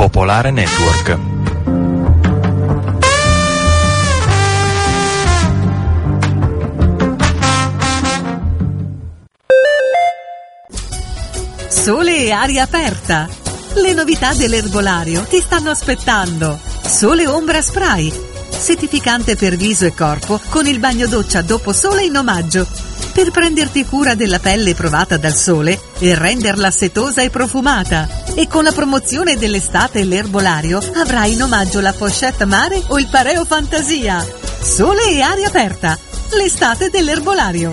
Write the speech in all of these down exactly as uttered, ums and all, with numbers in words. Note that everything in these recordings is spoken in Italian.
Popolare Network. Sole e aria aperta. Le novità dell'erbolario ti stanno aspettando. Sole Ombra Spray, settificante per viso e corpo con il bagno doccia dopo sole in omaggio, per prenderti cura della pelle provata dal sole e renderla setosa e profumata. E con la promozione dell'estate e l'erbolario avrai in omaggio la pochette mare o il pareo fantasia. Sole e aria aperta, l'estate dell'erbolario.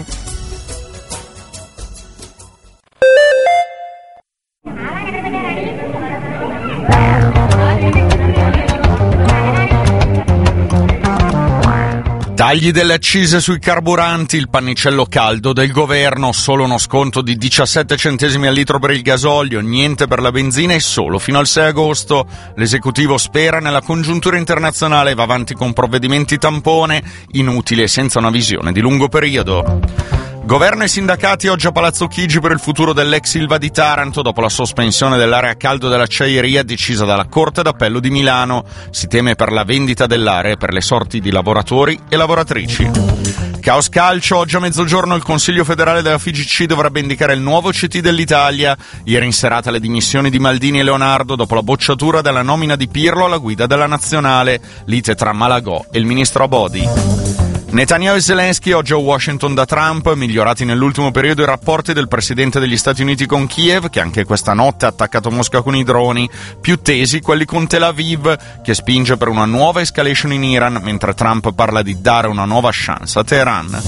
Tagli delle accise sui carburanti, il pannicello caldo del governo, solo uno sconto di diciassette centesimi al litro per il gasolio, niente per la benzina e solo fino al sei agosto. L'esecutivo spera nella congiuntura internazionale e va avanti con provvedimenti tampone, inutili e senza una visione di lungo periodo. Governo e sindacati oggi a Palazzo Chigi per il futuro dell'ex Ilva di Taranto dopo la sospensione dell'area a caldo dell'acciaieria decisa dalla Corte d'Appello di Milano. Si teme per la vendita dell'area e per le sorti di lavoratori e lavoratrici. Caos calcio, oggi a mezzogiorno il Consiglio federale della F I G C dovrebbe indicare il nuovo C T dell'Italia. Ieri in serata le dimissioni di Maldini e Leonardo dopo la bocciatura della nomina di Pirlo alla guida della nazionale. Lite tra Malagò e il ministro Abodi. Netanyahu e Zelensky oggi a Washington da Trump, migliorati nell'ultimo periodo i rapporti del presidente degli Stati Uniti con Kiev, che anche questa notte ha attaccato Mosca con i droni, più tesi quelli con Tel Aviv, che spinge per una nuova escalation in Iran, mentre Trump parla di dare una nuova chance a Teheran.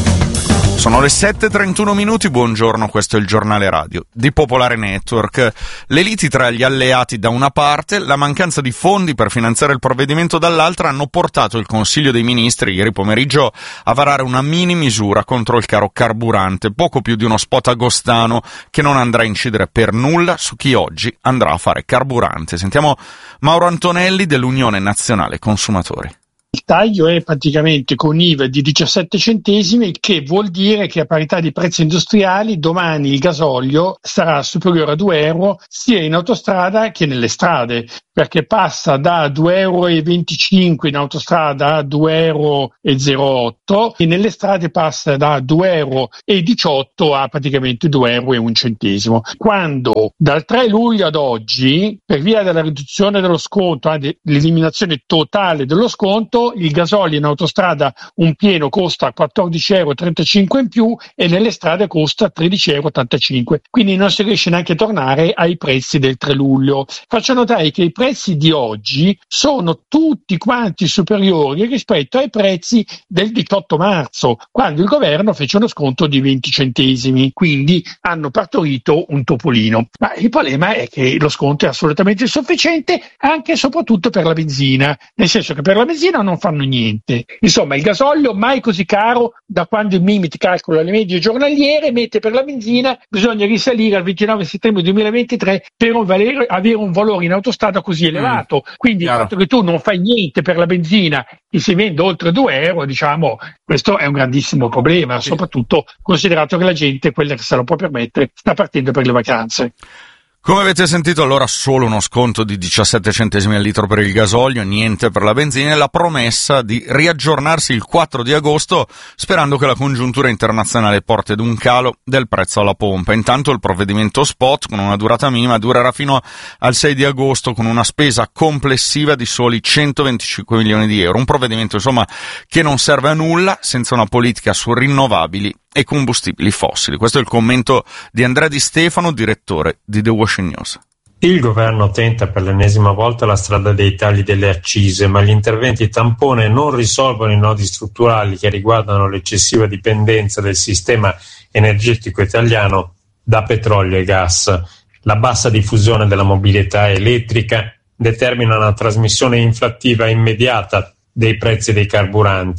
Sono le sette e trentuno minuti, buongiorno, questo è il giornale radio di Popolare Network. Le liti tra gli alleati da una parte, la mancanza di fondi per finanziare il provvedimento dall'altra hanno portato il Consiglio dei Ministri ieri pomeriggio a varare una mini misura contro il caro carburante, poco più di uno spot agostano che non andrà a incidere per nulla su chi oggi andrà a fare carburante. Sentiamo Mauro Antonelli dell'Unione Nazionale Consumatori. Il taglio è praticamente con I V A di diciassette centesimi, che vuol dire che a parità di prezzi industriali domani il gasolio sarà superiore a due euro sia in autostrada che nelle strade, perché passa da due euro e venticinque in autostrada a due euro e zero otto e nelle strade passa da due euro e diciotto a praticamente due euro e un centesimo. Quando dal tre luglio ad oggi, per via della riduzione dello sconto, anzi l'eliminazione totale dello sconto, il gasolio in autostrada un pieno costa quattordici euro e trentacinque in più e nelle strade costa tredici euro e ottantacinque, quindi non si riesce neanche a tornare ai prezzi del tre luglio. Faccio notare che i prezzi di oggi sono tutti quanti superiori rispetto ai prezzi del diciotto marzo, quando il governo fece uno sconto di venti centesimi, quindi hanno partorito un topolino. Ma il problema è che lo sconto è assolutamente insufficiente anche e soprattutto per la benzina, nel senso che per la benzina non fanno niente. Insomma, il gasolio mai così caro da quando il Mimit calcola le medie giornaliere, mentre per la benzina bisogna risalire al ventinove settembre duemilaventitré per un valere, avere un valore in autostrada così elevato. Mm. Quindi Chiaro. Il fatto che tu non fai niente per la benzina che si vende oltre due euro, diciamo, questo è un grandissimo problema, sì. Soprattutto considerato che la gente, quella che se lo può permettere, sta partendo per le vacanze. Come avete sentito, allora solo uno sconto di diciassette centesimi al litro per il gasolio, niente per la benzina e la promessa di riaggiornarsi il quattro di agosto sperando che la congiuntura internazionale porti ad un calo del prezzo alla pompa. Intanto il provvedimento spot con una durata minima durerà fino al sei di agosto con una spesa complessiva di soli centoventicinque milioni di euro. Un provvedimento insomma che non serve a nulla senza una politica su rinnovabili e combustibili fossili. Questo è il commento di Andrea Di Stefano, direttore di The Washington News. Il governo tenta per l'ennesima volta la strada dei tagli delle accise, ma gli interventi tampone non risolvono i nodi strutturali che riguardano l'eccessiva dipendenza del sistema energetico italiano da petrolio e gas. La bassa diffusione della mobilità elettrica determina una trasmissione inflattiva immediata dei prezzi dei carburanti.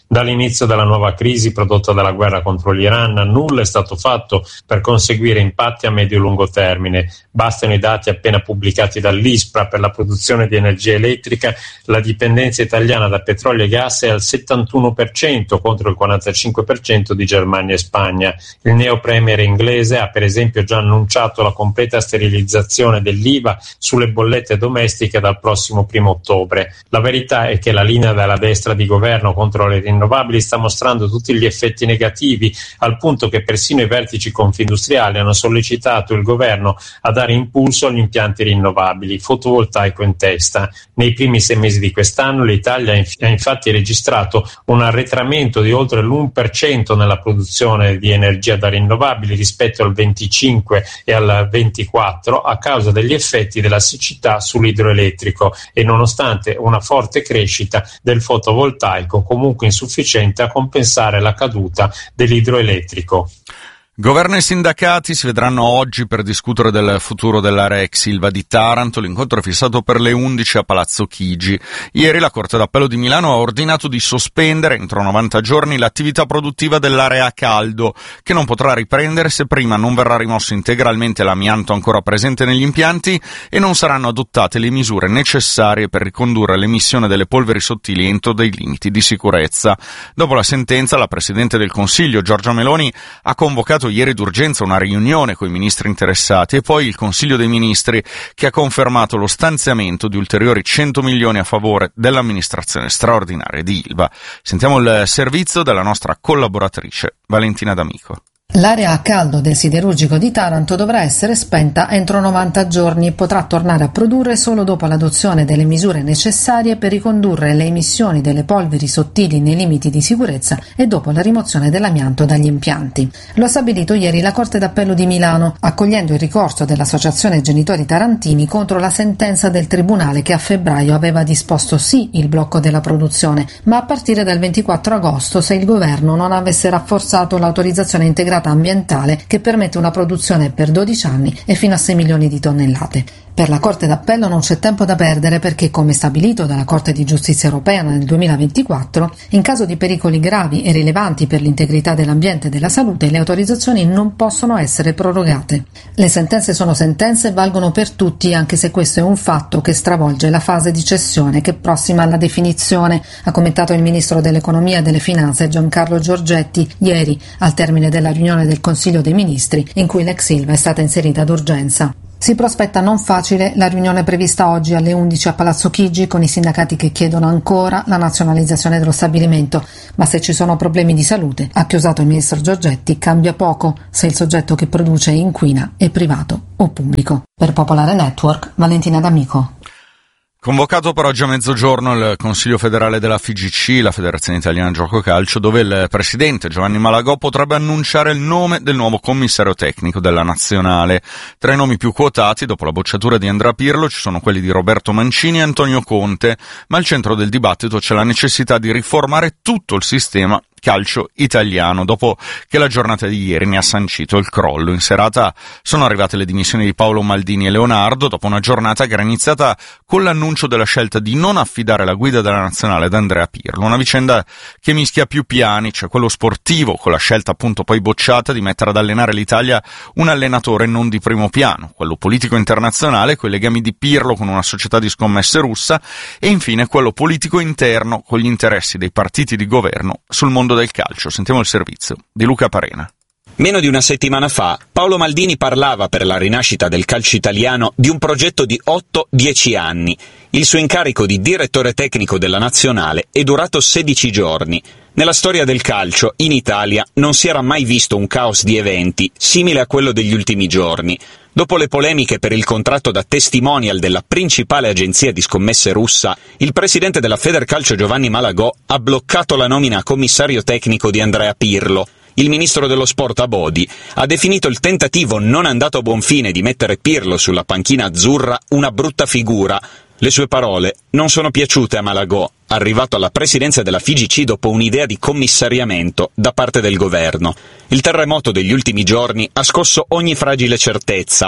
dall'inizio della nuova crisi prodotta dalla guerra contro l'Iran, nulla è stato fatto per conseguire impatti a medio-lungo termine. Bastano i dati appena pubblicati dall'ISPRA: per la produzione di energia elettrica la dipendenza italiana da petrolio e gas è al settantuno per cento contro il quarantacinque per cento di Germania e Spagna. Il neo premier inglese ha per esempio già annunciato la completa sterilizzazione dell'I V A sulle bollette domestiche dal prossimo primo ottobre. La verità è che la linea della destra di governo contro le rinnovabili sta mostrando tutti gli effetti negativi, al punto che persino i vertici confindustriali hanno sollecitato il governo a dare impulso agli impianti rinnovabili, fotovoltaico in testa. Nei primi sei mesi di quest'anno l'Italia ha infatti registrato un arretramento di oltre l'uno per cento nella produzione di energia da rinnovabili rispetto al venticinque e al ventiquattro a causa degli effetti della siccità sull'idroelettrico e nonostante una forte crescita del fotovoltaico, comunque insufficiente a compensare la caduta dell'idroelettrico. Governo e sindacati si vedranno oggi per discutere del futuro dell'area ex Ilva di Taranto. L'incontro è fissato per le undici a Palazzo Chigi. Ieri la Corte d'Appello di Milano ha ordinato di sospendere entro novanta giorni l'attività produttiva dell'area a caldo, che non potrà riprendere se prima non verrà rimosso integralmente l'amianto ancora presente negli impianti e non saranno adottate le misure necessarie per ricondurre l'emissione delle polveri sottili entro dei limiti di sicurezza. Dopo la sentenza, la Presidente del Consiglio, Giorgia Meloni, ha convocato ieri d'urgenza una riunione con i ministri interessati e poi il Consiglio dei Ministri, che ha confermato lo stanziamento di ulteriori cento milioni a favore dell'amministrazione straordinaria di Ilva. Sentiamo il servizio della nostra collaboratrice Valentina D'Amico. L'area a caldo del siderurgico di Taranto dovrà essere spenta entro novanta giorni e potrà tornare a produrre solo dopo l'adozione delle misure necessarie per ricondurre le emissioni delle polveri sottili nei limiti di sicurezza e dopo la rimozione dell'amianto dagli impianti. Lo ha stabilito ieri la Corte d'Appello di Milano, accogliendo il ricorso dell'Associazione Genitori Tarantini contro la sentenza del Tribunale che a febbraio aveva disposto sì il blocco della produzione, ma a partire dal ventiquattro agosto se il governo non avesse rafforzato l'autorizzazione integrata ambientale che permette una produzione per dodici anni e fino a sei milioni di tonnellate. Per la Corte d'Appello non c'è tempo da perdere perché, come stabilito dalla Corte di Giustizia Europea nel duemilaventiquattro, in caso di pericoli gravi e rilevanti per l'integrità dell'ambiente e della salute, le autorizzazioni non possono essere prorogate. Le sentenze sono sentenze e valgono per tutti, anche se questo è un fatto che stravolge la fase di cessione che è prossima alla definizione, ha commentato il Ministro dell'Economia e delle Finanze Giancarlo Giorgetti ieri, al termine della riunione del Consiglio dei Ministri, in cui l'ex Ilva è stata inserita d'urgenza. Si prospetta non facile la riunione prevista oggi alle undici a Palazzo Chigi con i sindacati che chiedono ancora la nazionalizzazione dello stabilimento, ma se ci sono problemi di salute, ha chiosato il ministro Giorgetti, cambia poco se il soggetto che produce e inquina è privato o pubblico. Per Popolare Network, Valentina D'Amico. Convocato per oggi a mezzogiorno il Consiglio federale della F I G C, la Federazione Italiana Gioco Calcio, dove il presidente Giovanni Malagò potrebbe annunciare il nome del nuovo commissario tecnico della nazionale. Tra i nomi più quotati, dopo la bocciatura di Andrea Pirlo, ci sono quelli di Roberto Mancini e Antonio Conte, ma al centro del dibattito c'è la necessità di riformare tutto il sistema calcio italiano, dopo che la giornata di ieri ne ha sancito il crollo. In serata sono arrivate le dimissioni di Paolo Maldini e Leonardo, dopo una giornata che era iniziata con l'annuncio della scelta di non affidare la guida della nazionale ad Andrea Pirlo, una vicenda che mischia più piani, cioè quello sportivo, con la scelta appunto poi bocciata di mettere ad allenare l'Italia un allenatore non di primo piano, quello politico internazionale, con i legami di Pirlo con una società di scommesse russa, e infine quello politico interno con gli interessi dei partiti di governo sul mondo del calcio. Sentiamo il servizio di Luca Parena. Meno di una settimana fa, Paolo Maldini parlava per la rinascita del calcio italiano di un progetto di otto dieci anni. Il suo incarico di direttore tecnico della nazionale è durato sedici giorni. Nella storia del calcio, in Italia, non si era mai visto un caos di eventi simile a quello degli ultimi giorni. Dopo le polemiche per il contratto da testimonial della principale agenzia di scommesse russa, il presidente della Federcalcio Giovanni Malagò ha bloccato la nomina a commissario tecnico di Andrea Pirlo. Il ministro dello sport Abodi ha definito il tentativo non andato a buon fine di mettere Pirlo sulla panchina azzurra una brutta figura. Le sue parole non sono piaciute a Malagò, arrivato alla presidenza della F I G C dopo un'idea di commissariamento da parte del governo. Il terremoto degli ultimi giorni ha scosso ogni fragile certezza.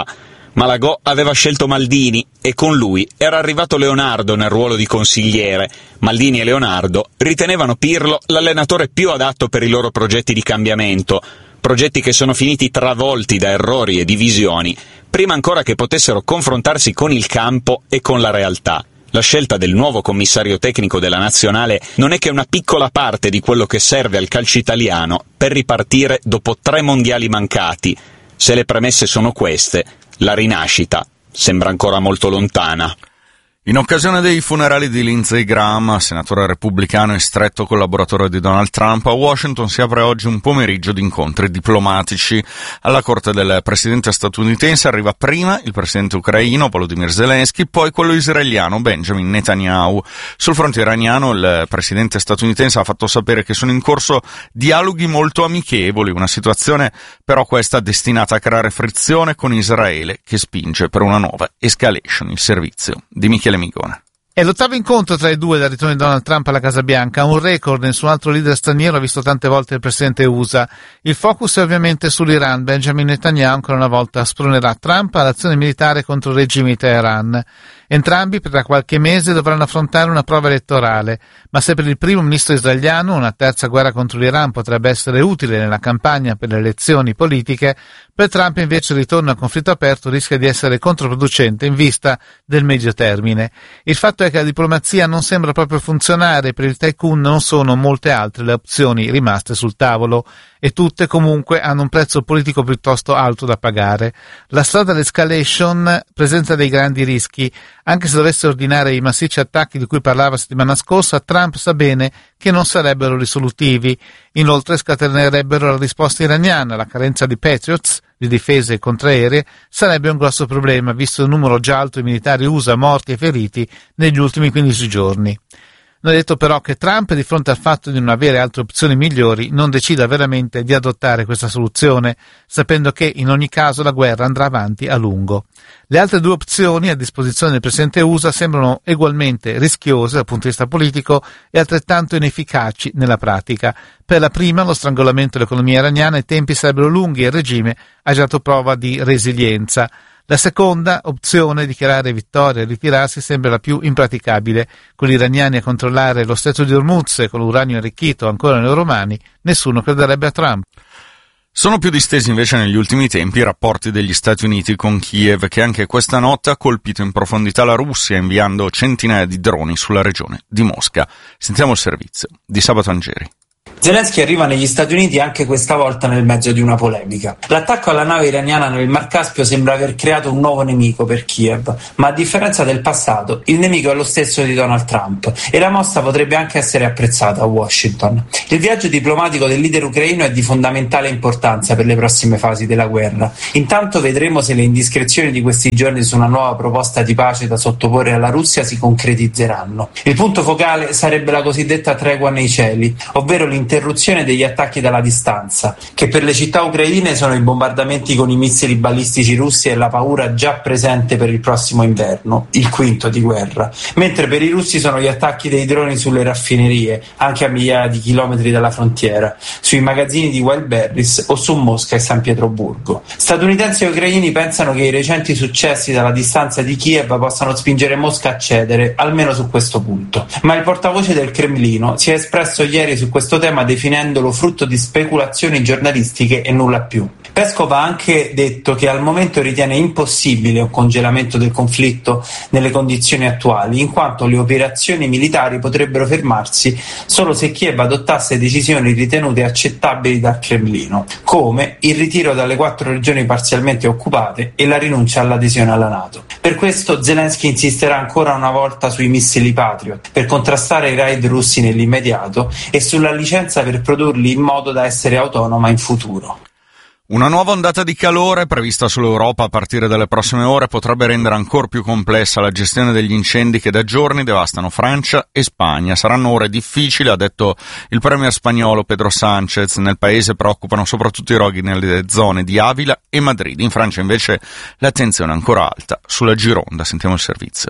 Malagò aveva scelto Maldini e con lui era arrivato Leonardo nel ruolo di consigliere. Maldini e Leonardo ritenevano Pirlo l'allenatore più adatto per i loro progetti di cambiamento, progetti che sono finiti travolti da errori e divisioni, prima ancora che potessero confrontarsi con il campo e con la realtà. La scelta del nuovo commissario tecnico della nazionale non è che una piccola parte di quello che serve al calcio italiano per ripartire dopo tre mondiali mancati. Se le premesse sono queste, la rinascita sembra ancora molto lontana. In occasione dei funerali di Lindsey Graham, senatore repubblicano e stretto collaboratore di Donald Trump, a Washington si apre oggi un pomeriggio di incontri diplomatici. Alla corte del presidente statunitense arriva prima il presidente ucraino Volodymyr Zelensky, poi quello israeliano Benjamin Netanyahu. Sul fronte iraniano il presidente statunitense ha fatto sapere che sono in corso dialoghi molto amichevoli, una situazione però questa destinata a creare frizione con Israele, che spinge per una nuova escalation. Il servizio di Michele Migone. È l'ottavo incontro tra i due dal ritorno di Donald Trump alla Casa Bianca, un record. Nessun altro leader straniero ha visto tante volte il presidente U S A. Il focus è ovviamente sull'Iran. Benjamin Netanyahu ancora una volta spronerà Trump all'azione militare contro il regime di Teheran. Entrambi per qualche mese dovranno affrontare una prova elettorale, ma se per il primo ministro israeliano una terza guerra contro l'Iran potrebbe essere utile nella campagna per le elezioni politiche, per Trump invece il ritorno al conflitto aperto rischia di essere controproducente in vista del medio termine. Il fatto è che la diplomazia non sembra proprio funzionare e per il tycoon non sono molte altre le opzioni rimaste sul tavolo e tutte comunque hanno un prezzo politico piuttosto alto da pagare. La strada all'escalation presenta dei grandi rischi. Anche se dovesse ordinare i massicci attacchi di cui parlava settimana scorsa, Trump sa bene che non sarebbero risolutivi. Inoltre scatenerebbero la risposta iraniana. La carenza di Patriots, di difese contraeree, sarebbe un grosso problema, visto il numero già alto di militari U S A morti e feriti negli ultimi quindici giorni. Non è detto però che Trump, di fronte al fatto di non avere altre opzioni migliori, non decida veramente di adottare questa soluzione, sapendo che in ogni caso la guerra andrà avanti a lungo. Le altre due opzioni a disposizione del presidente U S A sembrano ugualmente rischiose dal punto di vista politico e altrettanto inefficaci nella pratica. Per la prima, lo strangolamento dell'economia iraniana, i tempi sarebbero lunghi e il regime ha già dato prova di resilienza. La seconda opzione, dichiarare vittoria e ritirarsi, sembra la più impraticabile. Con gli iraniani a controllare lo stretto di Hormuz e con l'uranio arricchito ancora nei loro mani, nessuno crederebbe a Trump. Sono più distesi invece negli ultimi tempi i rapporti degli Stati Uniti con Kiev, che anche questa notte ha colpito in profondità la Russia inviando centinaia di droni sulla regione di Mosca. Sentiamo il servizio di Sabato Angeri. Zelensky arriva negli Stati Uniti anche questa volta nel mezzo di una polemica. L'attacco alla nave iraniana nel Mar Caspio sembra aver creato un nuovo nemico per Kiev, ma a differenza del passato, il nemico è lo stesso di Donald Trump e la mossa potrebbe anche essere apprezzata a Washington. Il viaggio diplomatico del leader ucraino è di fondamentale importanza per le prossime fasi della guerra. Intanto vedremo se le indiscrezioni di questi giorni su una nuova proposta di pace da sottoporre alla Russia si concretizzeranno. Il punto focale sarebbe la cosiddetta tregua nei cieli, ovvero l'interruzione degli attacchi dalla distanza, che per le città ucraine sono i bombardamenti con i missili balistici russi e la paura già presente per il prossimo inverno, il quinto di guerra, mentre per i russi sono gli attacchi dei droni sulle raffinerie, anche a migliaia di chilometri dalla frontiera, sui magazzini di Wildberries o su Mosca e San Pietroburgo. Statunitensi e ucraini pensano che i recenti successi dalla distanza di Kiev possano spingere Mosca a cedere, almeno su questo punto. Ma il portavoce del Cremlino si è espresso ieri su questo tema definendolo frutto di speculazioni giornalistiche e nulla più. Peskov ha anche detto che al momento ritiene impossibile un congelamento del conflitto nelle condizioni attuali, in quanto le operazioni militari potrebbero fermarsi solo se Kiev adottasse decisioni ritenute accettabili dal Cremlino, come il ritiro dalle quattro regioni parzialmente occupate e la rinuncia all'adesione alla NATO. Per questo Zelensky insisterà ancora una volta sui missili Patriot per contrastare i raid russi nell'immediato e sulla licenza per produrli in modo da essere autonoma in futuro. Una nuova ondata di calore prevista sull'Europa a partire dalle prossime ore potrebbe rendere ancora più complessa la gestione degli incendi che da giorni devastano Francia e Spagna. Saranno ore difficili, ha detto il premier spagnolo Pedro Sánchez. Nel paese preoccupano soprattutto i roghi nelle zone di Avila e Madrid. In Francia invece l'attenzione è ancora alta sulla Gironda. Sentiamo il servizio.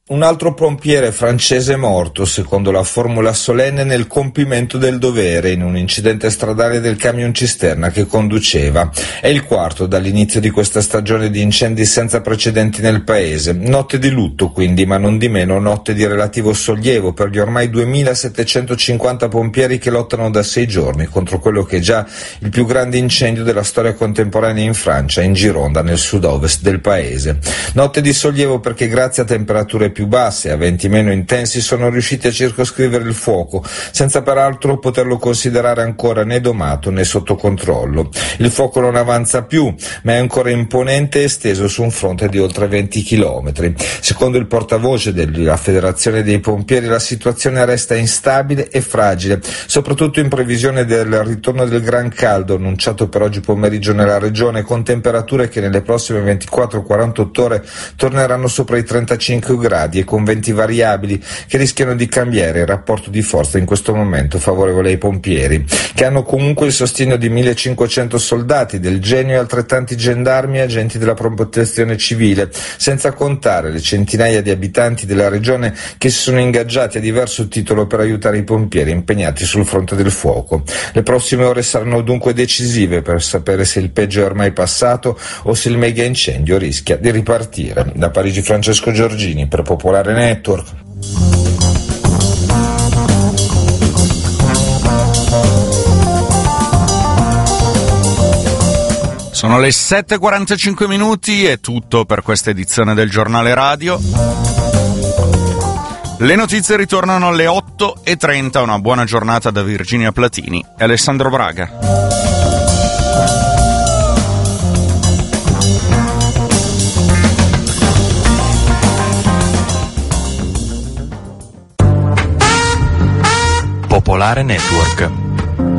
Un altro pompiere francese è morto, secondo la formula solenne, nel compimento del dovere in un incidente stradale del camion cisterna che conduceva. È il quarto dall'inizio di questa stagione di incendi senza precedenti nel paese. Notte di lutto quindi, ma non di meno notte di relativo sollievo per gli ormai duemilasettecentocinquanta pompieri che lottano da sei giorni contro quello che è già il più grande incendio della storia contemporanea in Francia, in Gironda, nel sud-ovest del paese. Notte di sollievo perché grazie a temperature più basse e a venti meno intensi sono riusciti a circoscrivere il fuoco, senza peraltro poterlo considerare ancora né domato né sotto controllo. Il fuoco non avanza più, ma è ancora imponente e esteso su un fronte di oltre venti chilometri. Secondo il portavoce della Federazione dei Pompieri, la situazione resta instabile e fragile, soprattutto in previsione del ritorno del gran caldo annunciato per oggi pomeriggio nella regione, con temperature che nelle prossime ventiquattro quarantotto ore torneranno sopra i trentacinque gradi e con venti variabili che rischiano di cambiare il rapporto di forza in questo momento favorevole ai pompieri, che hanno comunque il sostegno di millecinquecento soldati del Genio e altrettanti gendarmi e agenti della protezione civile, senza contare le centinaia di abitanti della regione che si sono ingaggiati a diverso titolo per aiutare i pompieri impegnati sul fronte del fuoco. Le prossime ore saranno dunque decisive per sapere se il peggio è ormai passato o se il mega incendio rischia di ripartire. Da Parigi Francesco Giorgini per Popolare Network. Sono le sette e quarantacinque minuti, è tutto per questa edizione del Giornale Radio. Le notizie ritornano alle otto e trenta, una buona giornata da Virginia Platini e Alessandro Braga. Popolare Network.